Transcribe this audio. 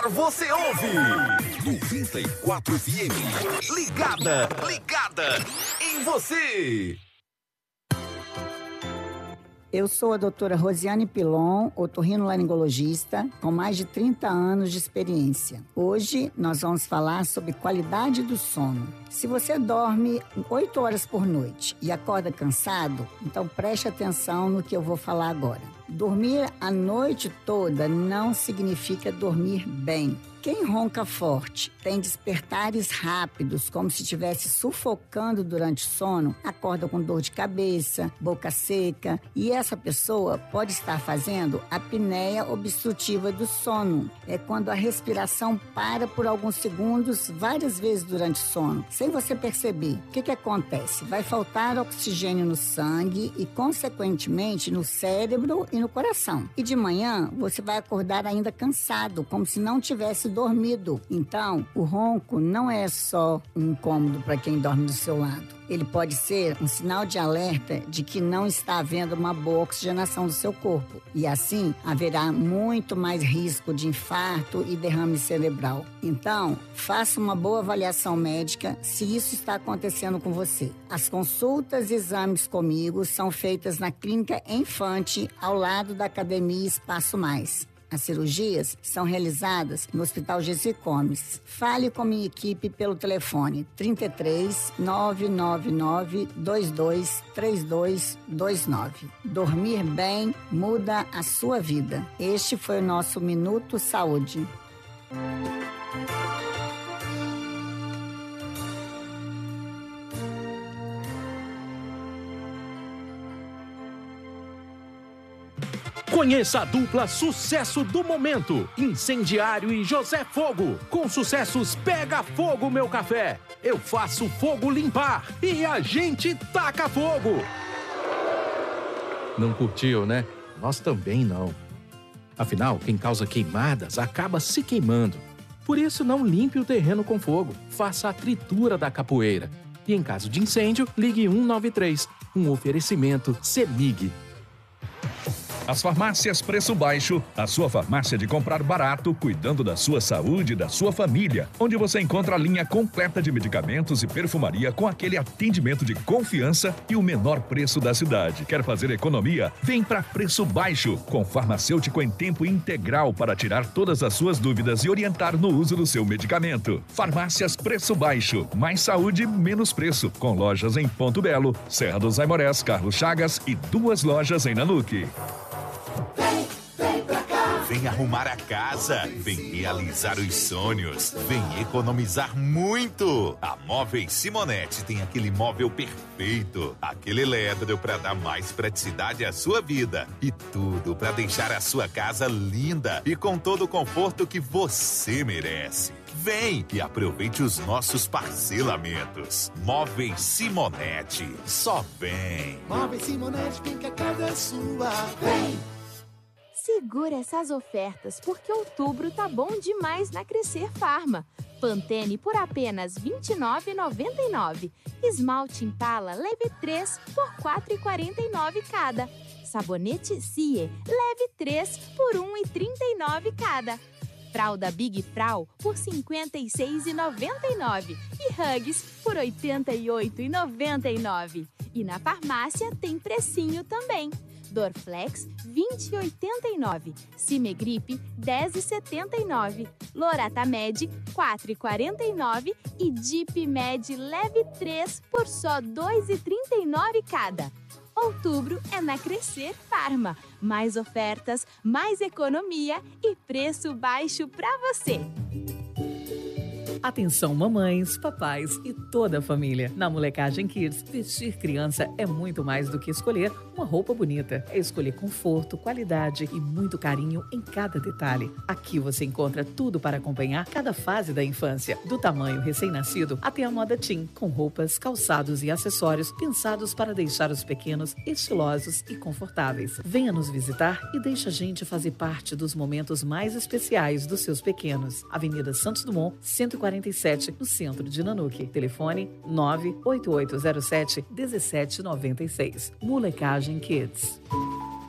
melhor você ouve. 94 FM. Ligada em você. Eu sou a doutora Rosiane Pilon, otorrinolaringologista, com mais de 30 anos de experiência. Hoje nós vamos falar sobre qualidade do sono. Se você dorme 8 horas por noite e acorda cansado, então preste atenção no que eu vou falar agora. Dormir a noite toda não significa dormir bem. Quem ronca forte, tem despertares rápidos, como se estivesse sufocando durante o sono, acorda com dor de cabeça, boca seca, e essa pessoa pode estar fazendo apneia obstrutiva do sono. É quando a respiração para por alguns segundos, várias vezes durante o sono, sem você perceber. O que acontece? Vai faltar oxigênio no sangue e, consequentemente, no cérebro e no coração. E de manhã, você vai acordar ainda cansado, como se não tivesse dormido. Então, o ronco não é só um incômodo para quem dorme do seu lado. Ele pode ser um sinal de alerta de que não está havendo uma boa oxigenação do seu corpo. E assim, haverá muito mais risco de infarto e derrame cerebral. Então, faça uma boa avaliação médica se isso está acontecendo com você. As consultas e exames comigo são feitas na Clínica Infante, ao lado da Academia Espaço Mais. As cirurgias são realizadas no Hospital Gessi Comes. Fale com minha equipe pelo telefone 33 999 22 3229. Dormir bem muda a sua vida. Este foi o nosso Minuto Saúde. Conheça a dupla sucesso do momento, Incendiário e José Fogo. Com sucessos Pega Fogo Meu Café, Eu Faço Fogo Limpar e A Gente Taca Fogo. Não curtiu, né? Nós também não. Afinal, quem causa queimadas acaba se queimando. Por isso, não limpe o terreno com fogo. Faça a tritura da capoeira. E em caso de incêndio, ligue 193. Um oferecimento CEMIG. As farmácias Preço Baixo, a sua farmácia de comprar barato, cuidando da sua saúde e da sua família, onde você encontra a linha completa de medicamentos e perfumaria com aquele atendimento de confiança e o menor preço da cidade. Quer fazer economia? Vem para Preço Baixo, com farmacêutico em tempo integral para tirar todas as suas dúvidas e orientar no uso do seu medicamento. Farmácias Preço Baixo, mais saúde, menos preço, com lojas em Ponto Belo, Serra dos Aimorés, Carlos Chagas e 2 lojas em Nanuque. Vem pra cá. Vem arrumar a casa. Vem realizar os sonhos. Vem economizar muito. A Móveis Simonetti tem aquele móvel perfeito. Aquele elétrico para dar mais praticidade à sua vida. E tudo para deixar a sua casa linda e com todo o conforto que você merece. Vem e aproveite os nossos parcelamentos. Móveis Simonetti. Só vem. Móveis Simonetti, vem que a casa é sua. Vem. Segura essas ofertas, porque outubro tá bom demais na Crescer Farma. Pantene por apenas R$ 29,99. Esmalte Impala leve 3 por R$ 4,49 cada. Sabonete Sie leve 3 por R$ 1,39 cada. Fralda Big Frau por R$ 56,99 e Huggies por R$ 88,99. E na farmácia tem precinho também. Dorflex, R$ 20,89. Cimegripe, R$ 10,79. Loratamed, R$ 4,49. E Dipmed Leve 3 por só R$ 2,39 cada. Outubro é na Crescer Farma. Mais ofertas, mais economia e preço baixo para você. Atenção mamães, papais e toda a família. Na Molecagem Kids, vestir criança é muito mais do que escolher uma roupa bonita. É escolher conforto, qualidade e muito carinho em cada detalhe. Aqui você encontra tudo para acompanhar cada fase da infância, do tamanho recém-nascido até a moda teen, com roupas, calçados e acessórios pensados para deixar os pequenos estilosos e confortáveis. Venha nos visitar e deixe a gente fazer parte dos momentos mais especiais dos seus pequenos. Avenida Santos Dumont, 147, no centro de Nanuque. Telefone 98807-1796. Molecagem Kids.